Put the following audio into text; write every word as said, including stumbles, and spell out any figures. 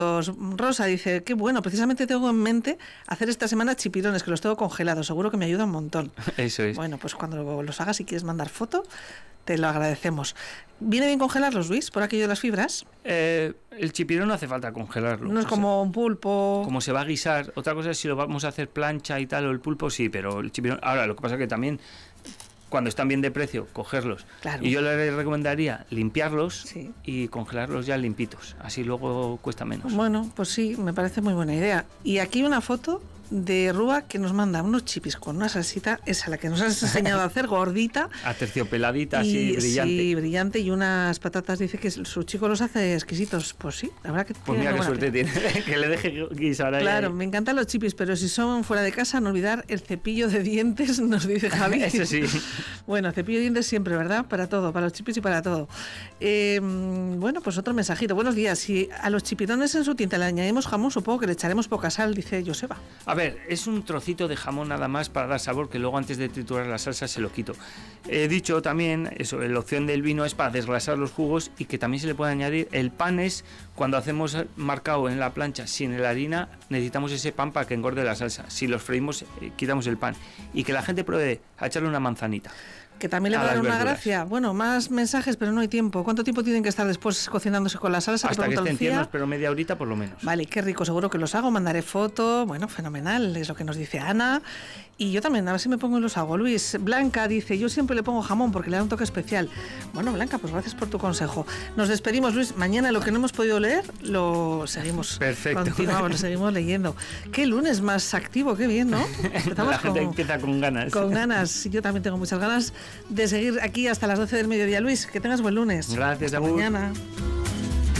Rosa dice, qué bueno, precisamente tengo en mente hacer esta semana chipirones, que los tengo congelados, seguro que me ayuda un montón. Eso es. Bueno, pues cuando los hagas, si quieres mandar foto, te lo agradecemos. ¿Viene bien congelarlos, Luis, por aquello de las fibras? Eh, el chipirón no hace falta congelarlo. No es como sea, un pulpo. Como se va a guisar. Otra cosa es si lo vamos a hacer plancha y tal, o el pulpo sí, pero el chipirón... Ahora, lo que pasa es que también, cuando están bien de precio, cogerlos. Claro. Y yo le recomendaría limpiarlos sí. y congelarlos ya limpitos. Así luego cuesta menos. Bueno, pues sí, me parece muy buena idea. Y aquí una foto de Rúa que nos manda unos chipis con una salsita, esa la que nos has enseñado a hacer, gordita. Aterciopeladita, así, brillante. Sí, brillante, y unas patatas, dice que su chico los hace exquisitos. Pues sí, la verdad que pues mira qué suerte tiene, que le deje guisar ahí. Claro, ahí. Me encantan los chipis, pero si son fuera de casa, no olvidar el cepillo de dientes, nos dice Javi. Eso sí. Bueno, cepillo de dientes siempre, ¿verdad? Para todo, para los chipis y para todo. Eh, bueno, pues otro mensajito. Buenos días. Si a los chipirones en su tinta le añadimos jamón, supongo que le echaremos poca sal, dice Joseba. A ver, es un trocito de jamón nada más para dar sabor, que luego antes de triturar la salsa se lo quito. He dicho también, eso, la opción del vino es para desgrasar los jugos y que también se le puede añadir. El pan es, cuando hacemos marcado en la plancha sin la harina, necesitamos ese pan para que engorde la salsa. Si los freímos, eh, quitamos el pan. Y que la gente pruebe a echarle una manzanita. Que también le va a dar una verduras. Gracia. Bueno, más mensajes, pero no hay tiempo. ¿Cuánto tiempo tienen que estar después cocinándose con la salsa? Hasta que estén tiernos, pero media horita por lo menos. Vale, qué rico, seguro que los hago, mandaré foto. Bueno, fenomenal, es lo que nos dice Ana. Y yo también, a ver si me pongo y los hago. Luis, Blanca dice, yo siempre le pongo jamón porque le da un toque especial. Bueno, Blanca, pues gracias por tu consejo. Nos despedimos, Luis. Mañana lo que no hemos podido leer, lo seguimos. Perfecto. Continuamos, lo seguimos leyendo. Qué lunes más activo, qué bien, ¿no? Empezamos la gente con, empieza con ganas. Con ganas. Yo también tengo muchas ganas de seguir aquí hasta las doce del mediodía. Luis, que tengas buen lunes. Gracias, hasta Abur. Mañana.